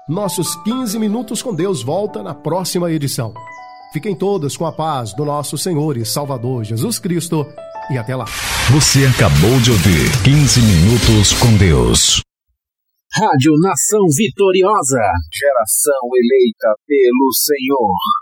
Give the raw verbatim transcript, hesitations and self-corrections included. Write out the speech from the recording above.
Nossos quinze minutos com Deus volta na próxima edição. Fiquem todos com a paz do nosso Senhor e Salvador Jesus Cristo e até lá. Você acabou de ouvir quinze minutos com Deus. Rádio Nação Vitoriosa. Geração eleita pelo Senhor.